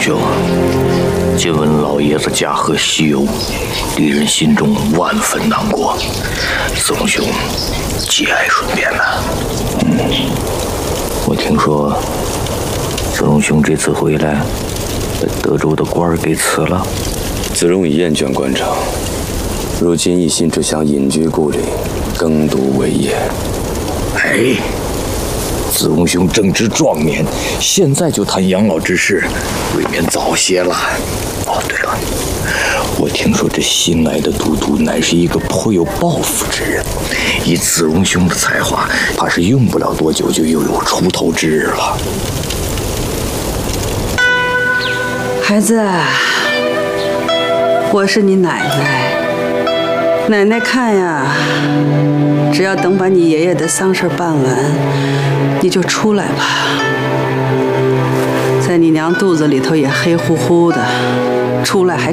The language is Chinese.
兄，今闻老爷子驾鹤西游，令人心中万分难过。子龙兄节哀顺变呐。我听说子龙兄这次回来，把德州的官儿给辞了。 子龙已厌倦官场，如今一心只想隐居故里，耕读为业。 哎，子龙兄正值壮年，现在就谈养老之事，未免早些了。哦，对了，我听说这新来的都督乃是一个颇有抱负之人，以子龙兄的才华，怕是用不了多久就又有出头之日了。 孩子，我是你奶奶，奶奶看呀，只要等把你爷爷的丧事办完，你就出来吧。在你娘肚子里头也黑乎乎的，出来还